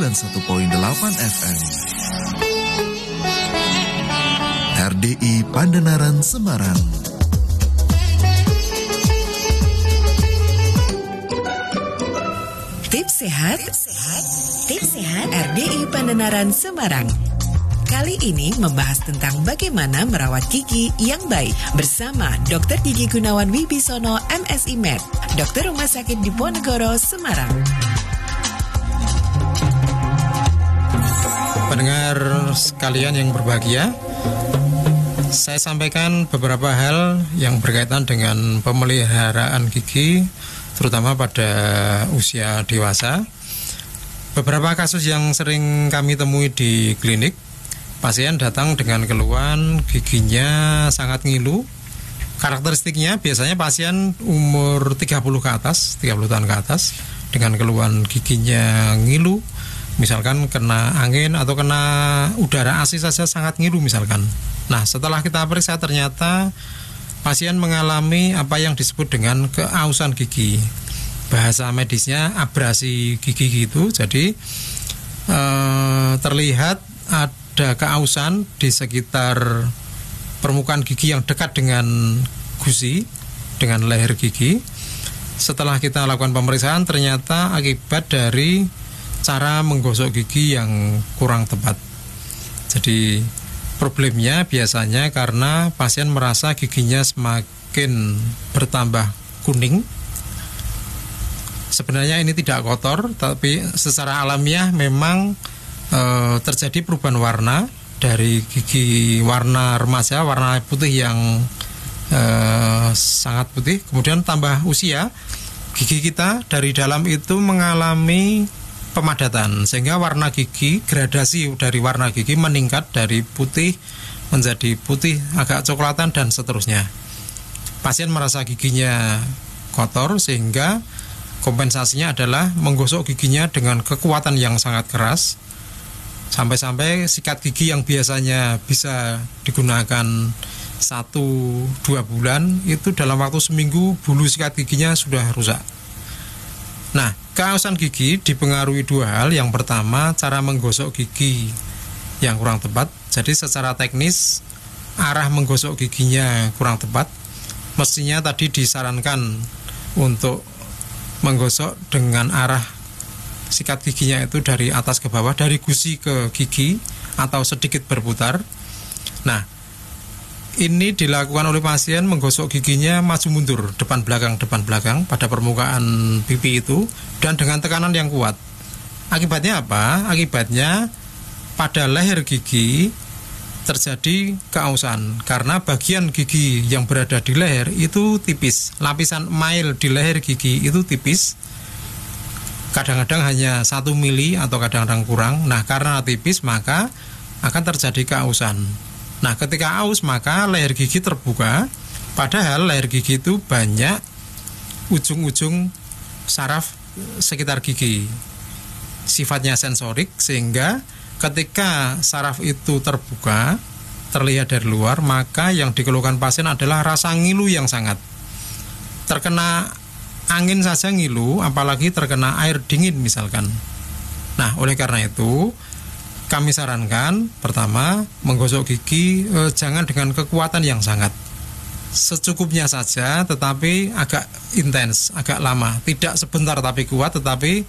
91.8 FM. RDI Pandanaran Semarang. Tips sehat RDI Pandanaran Semarang. Kali ini membahas tentang bagaimana merawat gigi yang baik bersama Dr. Gigi Gunawan Wibisono, MSI Med, Dokter Rumah Sakit Diponegoro, Semarang. Pendengar sekalian yang berbahagia, saya sampaikan beberapa hal yang berkaitan dengan pemeliharaan gigi, terutama pada usia dewasa. Beberapa kasus yang sering kami temui di klinik, pasien datang dengan keluhan giginya sangat ngilu. Karakteristiknya biasanya pasien umur 30 tahun ke atas dengan keluhan giginya ngilu. Misalkan kena angin atau kena udara AC saja sangat ngilu misalkan. Nah, setelah kita periksa ternyata pasien mengalami apa yang disebut dengan keausan gigi. Bahasa medisnya abrasi gigi gitu. Jadi terlihat ada keausan di sekitar permukaan gigi yang dekat dengan gusi, dengan leher gigi. Setelah kita lakukan pemeriksaan ternyata akibat dari cara menggosok gigi yang kurang tepat. Jadi problemnya biasanya karena pasien merasa giginya semakin bertambah kuning. Sebenarnya ini tidak kotor, tapi secara alamiah memang terjadi perubahan warna dari gigi warna remaja, warna putih yang sangat putih, kemudian tambah usia, gigi kita dari dalam itu mengalami pemadatan, sehingga warna gigi, gradasi dari warna gigi meningkat dari putih menjadi putih agak coklatan dan seterusnya. Pasien merasa giginya kotor sehingga kompensasinya adalah menggosok giginya dengan kekuatan yang sangat keras, sampai-sampai sikat gigi yang biasanya bisa digunakan 1-2 bulan, itu dalam waktu seminggu bulu sikat giginya sudah rusak. Nah, keausan gigi dipengaruhi dua hal. Yang pertama, cara menggosok gigi yang kurang tepat. Jadi secara teknis arah menggosok giginya kurang tepat. Mestinya tadi disarankan untuk menggosok dengan arah sikat giginya itu dari atas ke bawah, dari gusi ke gigi atau sedikit berputar. Nah, ini dilakukan oleh pasien menggosok giginya maju mundur, depan belakang pada permukaan pipi itu, dan dengan tekanan yang kuat. Akibatnya apa? Akibatnya pada leher gigi terjadi keausan karena bagian gigi yang berada di leher itu tipis. Lapisan email di leher gigi itu tipis, kadang-kadang hanya 1 mili atau kadang-kadang kurang. Nah, karena tipis maka akan terjadi keausan. Nah, ketika aus maka leher gigi terbuka, padahal leher gigi itu banyak ujung-ujung saraf sekitar gigi. Sifatnya sensorik, sehingga ketika saraf itu terbuka, terlihat dari luar, maka yang dikeluhkan pasien adalah rasa ngilu yang sangat. Terkena angin saja ngilu, apalagi terkena air dingin misalkan. Nah, oleh karena itu kami sarankan pertama menggosok gigi jangan dengan kekuatan yang sangat, secukupnya saja, tetapi agak intens, agak lama, tidak sebentar tapi kuat, tetapi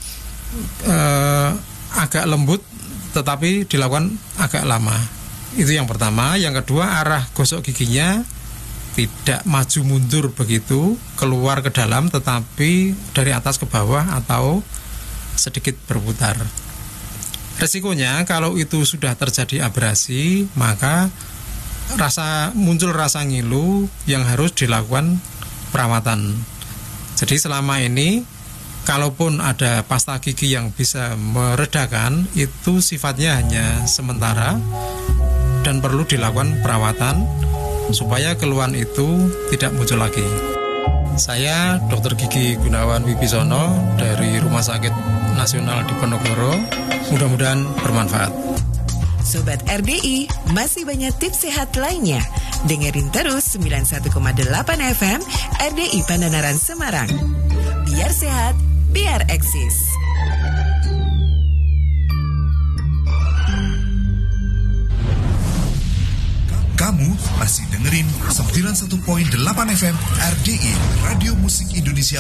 agak lembut, tetapi dilakukan agak lama. Itu yang pertama. Yang kedua, arah gosok giginya tidak maju mundur begitu, keluar ke dalam, tetapi dari atas ke bawah atau sedikit berputar. Resikonya kalau itu sudah terjadi abrasi, maka muncul rasa ngilu yang harus dilakukan perawatan. Jadi selama ini kalaupun ada pasta gigi yang bisa meredakan, itu sifatnya hanya sementara dan perlu dilakukan perawatan supaya keluhan itu tidak muncul lagi. Saya Dr. Gigi Gunawan Wibisono dari Rumah Sakit Nasional Diponegoro. Mudah-mudahan bermanfaat. Sobat RDI, masih banyak tips sehat lainnya. Dengerin terus 91,8 FM RDI Pandanaran Semarang. Biar sehat, biar eksis. kamu masih dengerin 91.8 FM RDI Radio Musik Indonesia